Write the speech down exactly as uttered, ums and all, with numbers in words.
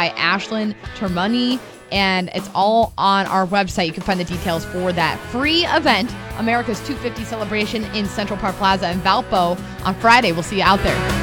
by Ashlyn Termuni, and it's all on our website. You can find the details for that free event, America's two fifty celebration in Central Park Plaza in Valpo on Friday. We'll see you out there.